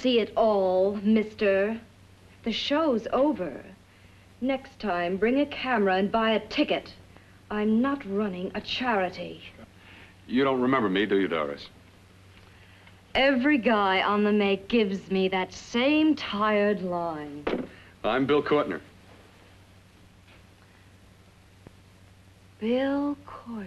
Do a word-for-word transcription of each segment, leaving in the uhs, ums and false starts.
see it all, mister. The show's over. Next time, bring a camera and buy a ticket. I'm not running a charity. You don't remember me, do you, Doris? Every guy on the make gives me that same tired line. I'm Bill Courtner. Bill Courtner.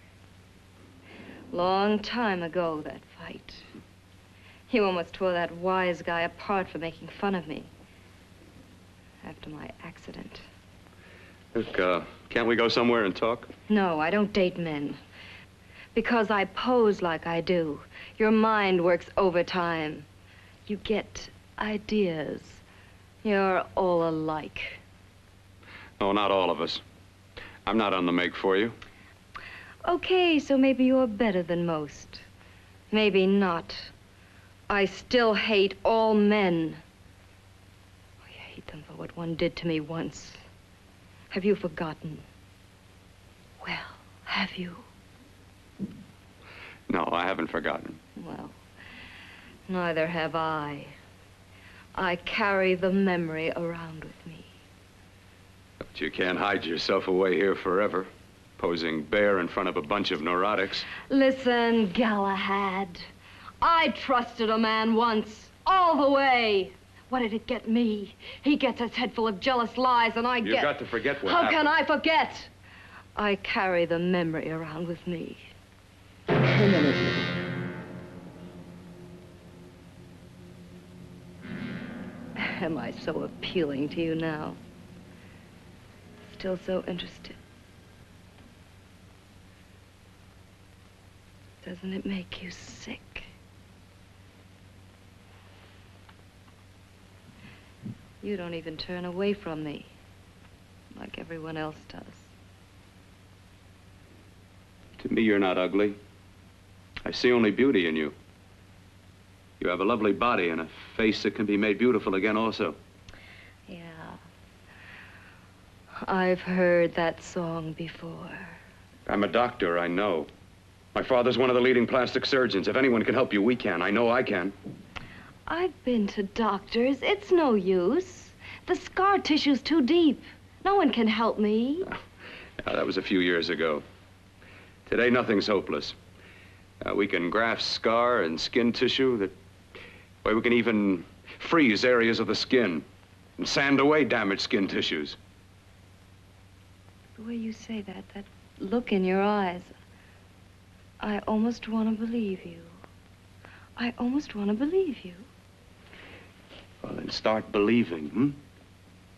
Long time ago, that fight. You almost tore that wise guy apart for making fun of me. After my accident. Look, uh, can't we go somewhere and talk? No, I don't date men. Because I pose like I do. Your mind works overtime. You get ideas. You're all alike. Oh, not all of us. I'm not on the make for you. Okay, so maybe you're better than most. Maybe not. I still hate all men. I hate them for what one did to me once. Have you forgotten? Well, have you? No, I haven't forgotten. Well, neither have I. I carry the memory around with me. But you can't hide yourself away here forever, posing bare in front of a bunch of neurotics. Listen, Galahad. I trusted a man once, all the way. What did it get me? He gets his head full of jealous lies, and I You've get... You've got to forget what How happened. can I forget? I carry the memory around with me. Permanently. Am I so appealing to you now? Still so interested? Doesn't it make you sick? You don't even turn away from me, like everyone else does. To me, you're not ugly. I see only beauty in you. You have a lovely body and a face that can be made beautiful again also. Yeah. I've heard that song before. I'm a doctor, I know. My father's one of the leading plastic surgeons. If anyone can help you, we can. I know I can. I've been to doctors. It's no use. The scar tissue's too deep. No one can help me. Yeah, that was a few years ago. Today, nothing's hopeless. Uh, we can graft scar and skin tissue that... Well, we can even freeze areas of the skin and sand away damaged skin tissues. The way you say that, that look in your eyes, I almost want to believe you. I almost want to believe you. Well, then start believing, hmm?